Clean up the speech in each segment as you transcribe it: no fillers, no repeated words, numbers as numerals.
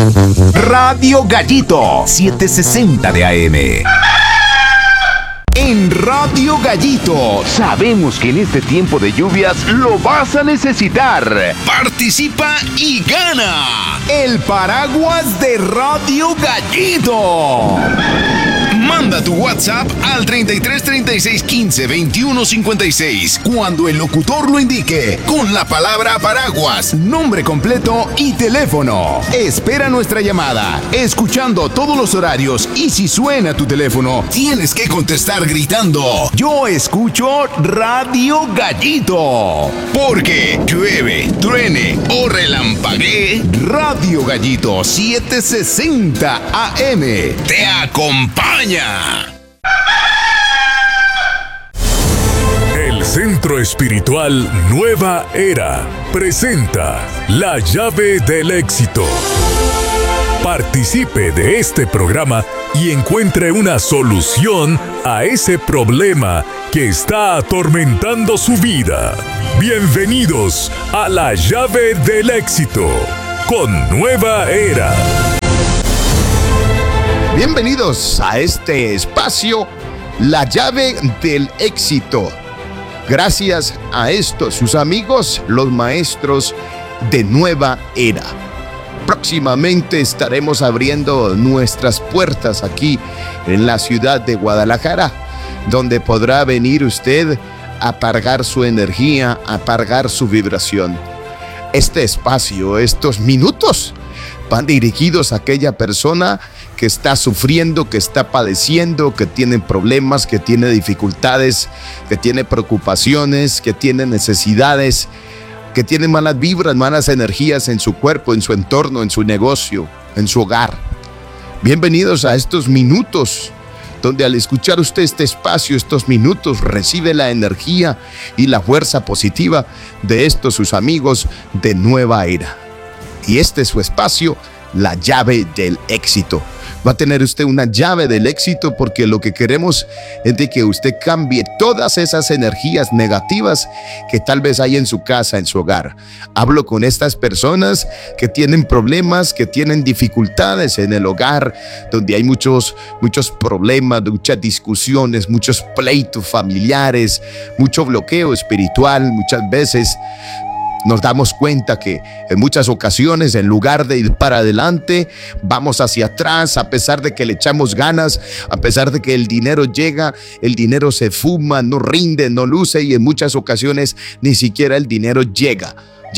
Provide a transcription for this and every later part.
Radio Gallito 760 de AM. En Radio Gallito sabemos que en este tiempo de lluvias lo vas a necesitar. Participa y gana el paraguas de Radio Gallito. Manda tu WhatsApp al 33 36 15 21 56 cuando el locutor lo indique, con la palabra paraguas, nombre completo y teléfono. Espera nuestra llamada, escuchando todos los horarios, y si suena tu teléfono, tienes que contestar gritando: yo escucho Radio Gallito. Porque llueve, truene o relampaguee, Radio Gallito 760 AM te acompaña. El Centro Espiritual Nueva Era presenta La Llave del Éxito. Participe de este programa y encuentre una solución a ese problema que está atormentando su vida. Bienvenidos a La Llave del Éxito con Nueva Era. Bienvenidos a este espacio, La Llave del Éxito. Gracias a estos, sus amigos, los maestros de Nueva Era. Próximamente estaremos abriendo nuestras puertas aquí en la ciudad de Guadalajara, donde podrá venir usted a cargar su energía, a cargar su vibración. Este espacio, estos minutos, van dirigidos a aquella persona que está sufriendo, que está padeciendo, que tiene problemas, que tiene dificultades, que tiene preocupaciones, que tiene necesidades, que tiene malas vibras, malas energías en su cuerpo, en su entorno, en su negocio, en su hogar. Bienvenidos a estos minutos, donde al escuchar usted este espacio, estos minutos, recibe la energía y la fuerza positiva de estos sus amigos de Nueva Era. Y este es su espacio, La Llave del Éxito. Va a tener usted una llave del éxito, porque lo que queremos es de que usted cambie todas esas energías negativas que tal vez hay en su casa, en su hogar. Hablo con estas personas que tienen problemas, que tienen dificultades en el hogar, donde hay muchos problemas, muchas discusiones, muchos pleitos familiares, mucho bloqueo espiritual. Muchas veces nos damos cuenta que en muchas ocasiones, en lugar de ir para adelante, vamos hacia atrás. A pesar de que le echamos ganas, a pesar de que el dinero llega, el dinero se fuma, no rinde, no luce, y en muchas ocasiones ni siquiera el dinero llega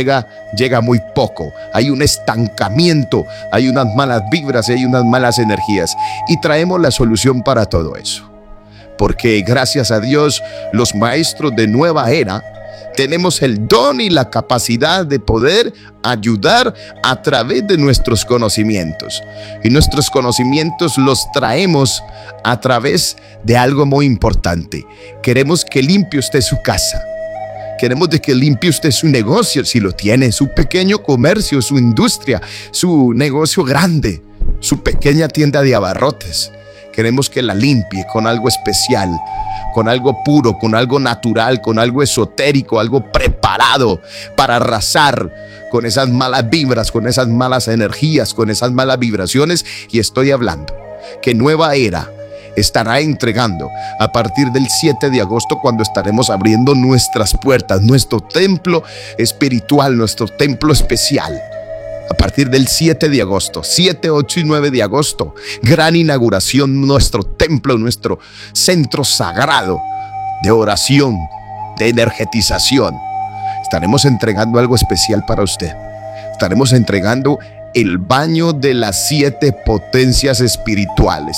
muy poco. Hay un estancamiento, hay unas malas vibras, hay unas malas energías, y traemos la solución para todo eso. Porque gracias a Dios, los maestros de Nueva Era tenemos el don y la capacidad de poder ayudar a través de nuestros conocimientos. Y nuestros conocimientos los traemos a través de algo muy importante. Queremos que limpie usted su casa. Queremos de que limpie usted su negocio, si lo tiene, su pequeño comercio, su industria, su negocio grande, su pequeña tienda de abarrotes. Queremos que la limpie con algo especial, con algo puro, con algo natural, con algo esotérico, algo preparado para arrasar con esas malas vibras, con esas malas energías, con esas malas vibraciones. Y estoy hablando que Nueva Era estará entregando a partir del 7 de agosto, cuando estaremos abriendo nuestras puertas, nuestro templo espiritual, nuestro templo especial. A partir del 7 de agosto, 7, 8 y 9 de agosto, gran inauguración, nuestro templo, nuestro centro sagrado de oración, de energetización. Estaremos entregando algo especial para usted. Estaremos entregando el baño de las 7 potencias espirituales.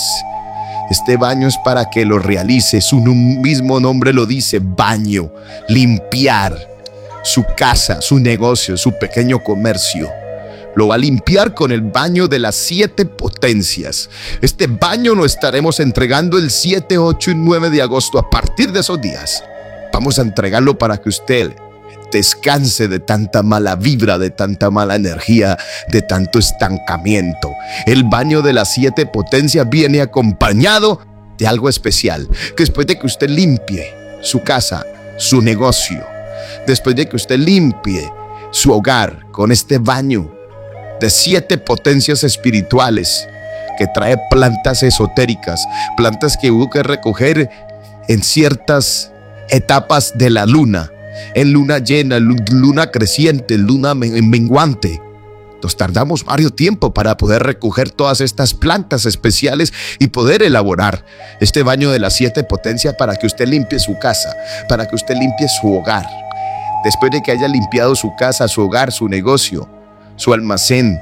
Este baño es para que lo realice. Su mismo nombre lo dice: baño, limpiar su casa, su negocio, su pequeño comercio. Lo va a limpiar con el baño de las 7 potencias. Este baño lo estaremos entregando el 7, 8 y 9 de agosto. A partir de esos días vamos a entregarlo para que usted descanse de tanta mala vibra, de tanta mala energía, de tanto estancamiento. El baño de las 7 potencias viene acompañado de algo especial, que después de que usted limpie su casa, su negocio, después de que usted limpie su hogar con este baño, de 7 potencias espirituales que trae plantas esotéricas, plantas que hubo que recoger en ciertas etapas de la luna, en luna llena, luna creciente, luna menguante. Nos tardamos varios tiempo para poder recoger todas estas plantas especiales y poder elaborar este baño de las 7 potencias para que usted limpie su casa, para que usted limpie su hogar. Después de que haya limpiado su casa, su hogar, su negocio, su almacén,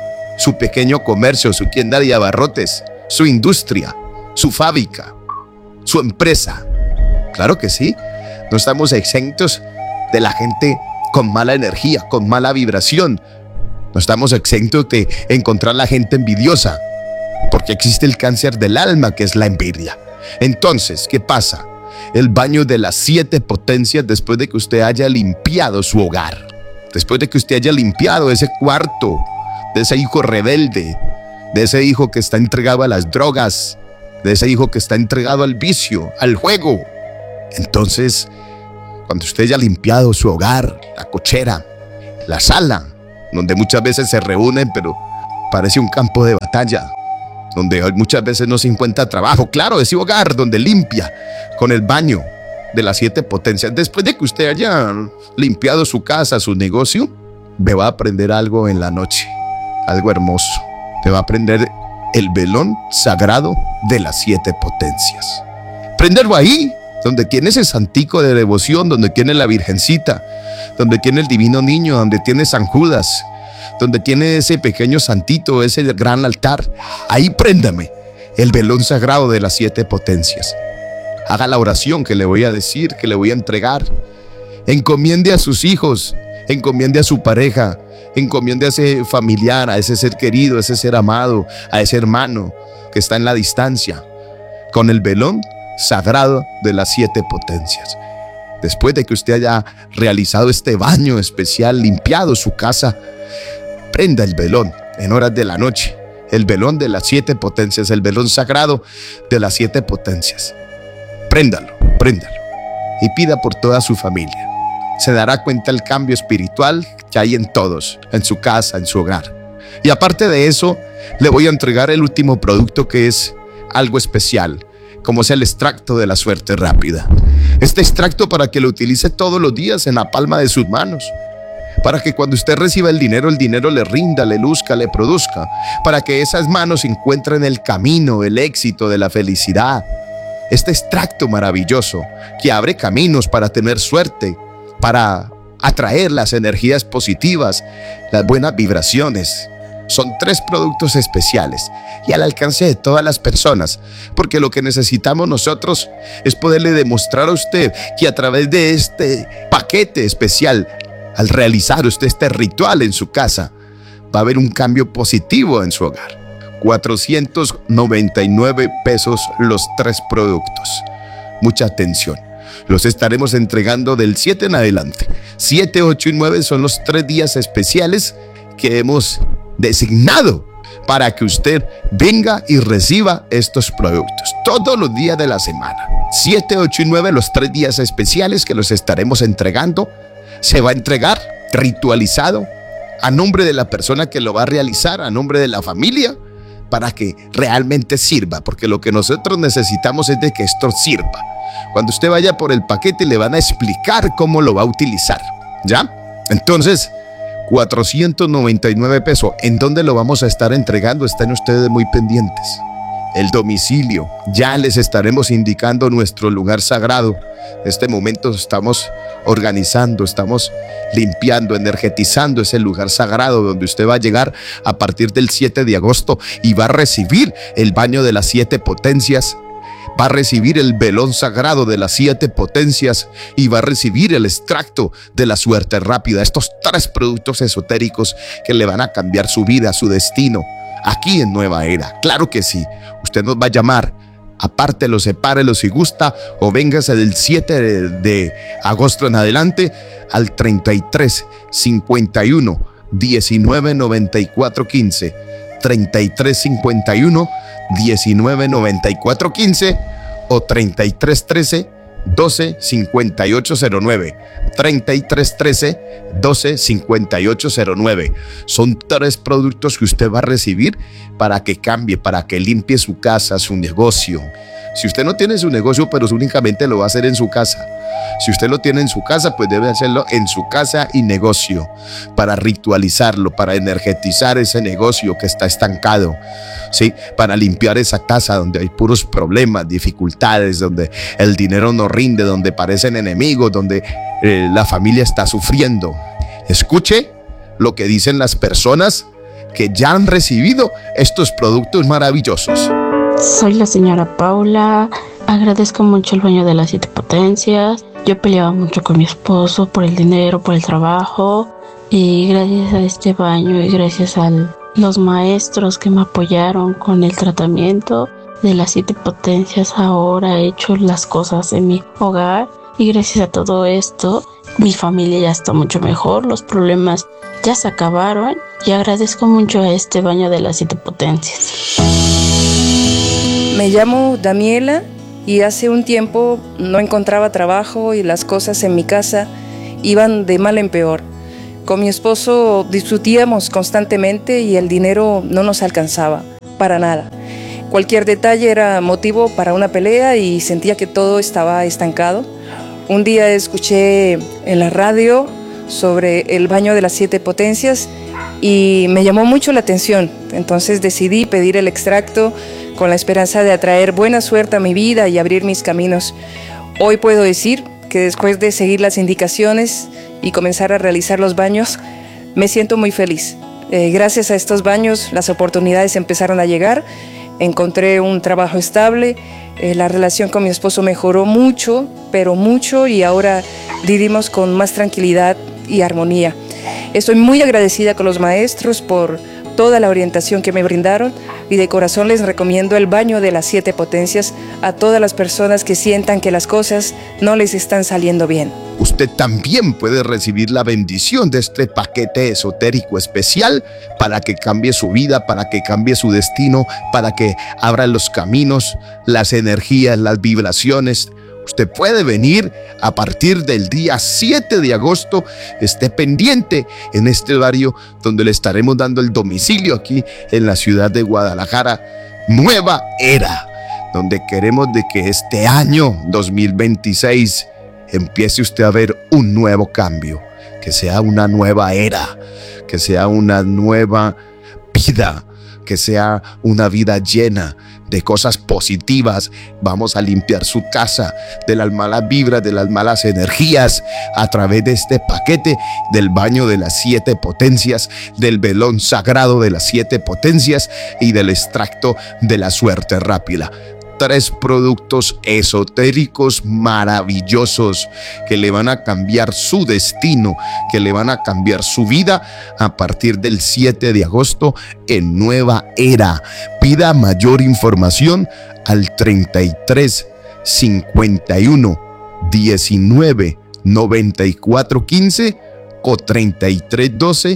su pequeño comercio, su tienda de abarrotes, su industria, su fábrica, su empresa. Claro que sí, no estamos exentos de la gente con mala energía, con mala vibración. No estamos exentos de encontrar la gente envidiosa, porque existe el cáncer del alma, que es la envidia. Entonces, ¿qué pasa? El baño de las 7 potencias después de que usted haya limpiado su hogar, después de que usted haya limpiado ese cuarto de ese hijo rebelde, de ese hijo que está entregado a las drogas, de ese hijo que está entregado al vicio, al juego. Entonces, cuando usted haya limpiado su hogar, la cochera, la sala, donde muchas veces se reúnen, pero parece un campo de batalla, donde muchas veces no se encuentra trabajo. Claro, ese hogar donde limpia con el baño de las 7 potencias. Después de que usted haya limpiado su casa, su negocio, me va a aprender algo en la noche, algo hermoso. Te va a aprender el velón sagrado de las 7 potencias. Prenderlo ahí, donde tiene ese santico de devoción, donde tiene la Virgencita, donde tiene el Divino Niño, donde tiene San Judas, donde tiene ese pequeño santito, ese gran altar. Ahí préndame el velón sagrado de las 7 potencias. Haga la oración que le voy a decir, que le voy a entregar. Encomiende a sus hijos, encomiende a su pareja, encomiende a ese familiar, a ese ser querido, a ese ser amado, a ese hermano que está en la distancia, con el velón sagrado de las 7 potencias. Después de que usted haya realizado este baño especial, limpiado su casa, prenda el velón en horas de la noche, el velón de las 7 potencias, el velón sagrado de las 7 potencias. Préndalo y pida por toda su familia. Se dará cuenta el cambio espiritual que hay en todos, en su casa, en su hogar. Y aparte de eso, le voy a entregar el último producto, que es algo especial, como es el extracto de la suerte rápida. Este extracto para que lo utilice todos los días en la palma de sus manos, para que cuando usted reciba el dinero le rinda, le luzca, le produzca, para que esas manos encuentren el camino, el éxito de la felicidad. Este extracto maravilloso que abre caminos para tener suerte, para atraer las energías positivas, las buenas vibraciones. Son 3 productos especiales y al alcance de todas las personas, porque lo que necesitamos nosotros es poderle demostrar a usted que a través de este paquete especial, al realizar usted este ritual en su casa, va a haber un cambio positivo en su hogar. 499 pesos los 3 productos. Mucha atención. Los estaremos entregando del 7 en adelante. 7, 8 y 9 son los 3 días especiales que hemos designado para que usted venga y reciba estos productos todos los días de la semana. 7, 8 y 9, los 3 días especiales que los estaremos entregando. Se va a entregar ritualizado a nombre de la persona que lo va a realizar, a nombre de la familia, para que realmente sirva, porque lo que nosotros necesitamos es de que esto sirva. Cuando usted vaya por el paquete le van a explicar cómo lo va a utilizar, ¿ya? Entonces, 499 pesos. ¿En dónde lo vamos a estar entregando? Estén ustedes muy pendientes. El domicilio, ya les estaremos indicando nuestro lugar sagrado. En este momento estamos organizando, estamos limpiando, energetizando ese lugar sagrado donde usted va a llegar a partir del 7 de agosto y va a recibir el baño de las 7 potencias. Va a recibir el velón sagrado de las 7 potencias y va a recibir el extracto de la suerte rápida. Estos 3 productos esotéricos que le van a cambiar su vida, su destino, aquí en Nueva Era. Claro que sí. Usted nos va a llamar, apártelo, sepárelo si gusta, o véngase del 7 de agosto en adelante al 33 51 19 94 15. 33 51 19 94 15 o 33 13 125809. 3313-125809. Son 3 productos que usted va a recibir para que cambie, para que limpie su casa, su negocio. Si usted no tiene su negocio, pero únicamente lo va a hacer en su casa. Si usted lo tiene en su casa, pues debe hacerlo en su casa y negocio, para ritualizarlo, para energetizar ese negocio que está estancado, ¿sí? Para limpiar esa casa donde hay puros problemas, dificultades, donde el dinero no rinde, donde parecen enemigos, donde la familia está sufriendo. Escuche lo que dicen las personas que ya han recibido estos productos maravillosos. Soy la señora Paula, agradezco mucho el baño de las 7 potencias. Yo peleaba mucho con mi esposo por el dinero, por el trabajo, y gracias a este baño y gracias a los maestros que me apoyaron con el tratamiento de las 7 potencias, ahora he hecho las cosas en mi hogar, y gracias a todo esto mi familia ya está mucho mejor, los problemas ya se acabaron, y agradezco mucho a este baño de las 7 potencias. Me llamo Daniela y hace un tiempo no encontraba trabajo y las cosas en mi casa iban de mal en peor. Con mi esposo discutíamos constantemente y el dinero no nos alcanzaba para nada. Cualquier detalle era motivo para una pelea y sentía que todo estaba estancado. Un día escuché en la radio sobre el baño de las 7 potencias y me llamó mucho la atención. Entonces decidí pedir el extracto con la esperanza de atraer buena suerte a mi vida y abrir mis caminos. Hoy puedo decir que después de seguir las indicaciones y comenzar a realizar los baños, me siento muy feliz. Gracias a estos baños, las oportunidades empezaron a llegar. Encontré un trabajo estable, la relación con mi esposo mejoró mucho, pero mucho, y ahora vivimos con más tranquilidad y armonía. Estoy muy agradecida con los maestros por toda la orientación que me brindaron, y de corazón les recomiendo el baño de las 7 potencias a todas las personas que sientan que las cosas no les están saliendo bien. Usted también puede recibir la bendición de este paquete esotérico especial para que cambie su vida, para que cambie su destino, para que abra los caminos, las energías, las vibraciones. Usted puede venir a partir del día 7 de agosto. Esté pendiente en este horario donde le estaremos dando el domicilio aquí en la ciudad de Guadalajara. Nueva Era, donde queremos de que este año 2026 empiece usted a ver un nuevo cambio, que sea una nueva era, que sea una nueva vida, que sea una vida llena de cosas positivas. Vamos a limpiar su casa de las malas vibras, de las malas energías, a través de este paquete del baño de las 7 potencias, del velón sagrado de las 7 potencias y del extracto de la suerte rápida. 3 productos esotéricos maravillosos que le van a cambiar su destino, que le van a cambiar su vida a partir del 7 de agosto en Nueva Era. Pida mayor información al 33 51 19 94 15 o 33 12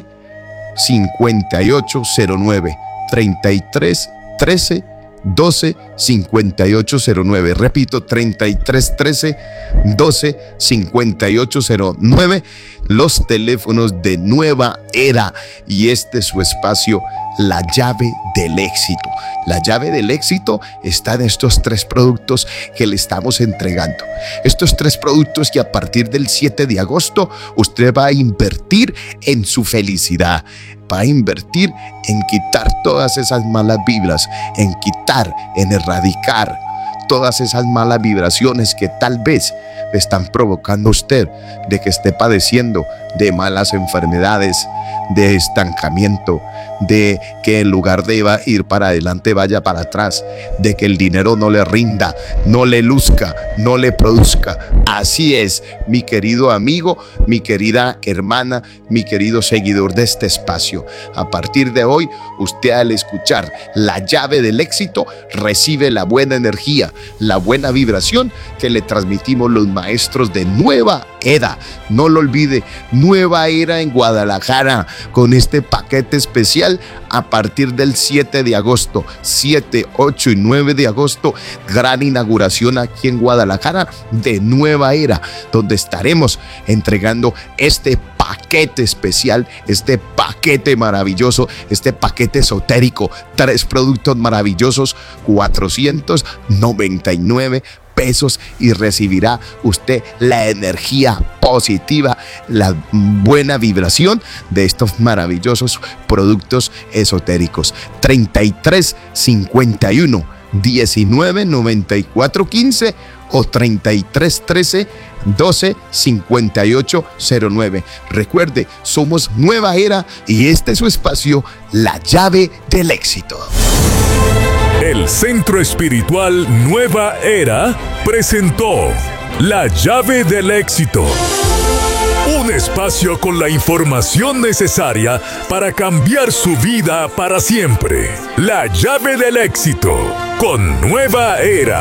5809. 33 13 12 5809. Repito, 33 13 12 5809. Los teléfonos de Nueva Era, y este es su espacio, la llave del éxito. La llave del éxito está en estos 3 productos que le estamos entregando. Estos 3 productos que a partir del 7 de agosto usted va a invertir en su felicidad. Va a invertir en quitar todas esas malas vibras, en quitar, en erradicar todas esas malas vibraciones que tal vez le están provocando a usted de que esté padeciendo de malas enfermedades, de estancamiento, de que en lugar de ir para adelante vaya para atrás, de que el dinero no le rinda, no le luzca, no le produzca. Así es, mi querido amigo, mi querida hermana, mi querido seguidor de este espacio. A partir de hoy, usted al escuchar la llave del éxito recibe la buena energía, la buena vibración que le transmitimos los maestros de Nueva EDA. No lo olvide, Nueva Era en Guadalajara con este paquete especial a partir del 7 de agosto, 7, 8 y 9 de agosto, gran inauguración aquí en Guadalajara de Nueva Era, donde estaremos entregando este paquete especial, este paquete maravilloso, este paquete esotérico, 3 productos maravillosos, 499 pesos y recibirá usted la energía positiva, la buena vibración de estos maravillosos productos esotéricos. 33 51 19 94 15 o 33 13 12 58 09. Recuerde, somos Nueva Era y este es su espacio, La Llave del Éxito. El Centro Espiritual Nueva Era presentó La Llave del Éxito. Un espacio con la información necesaria para cambiar su vida para siempre. La Llave del Éxito con Nueva Era.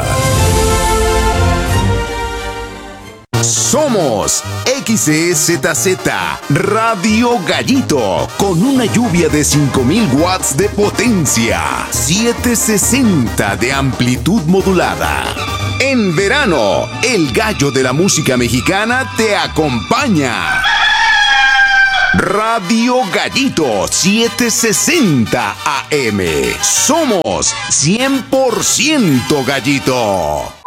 Somos XEZZ Radio Gallito con una lluvia de 5000 watts de potencia, 760 de amplitud modulada. En verano, el gallo de la música mexicana te acompaña. Radio Gallito 760 AM. Somos 100% Gallito.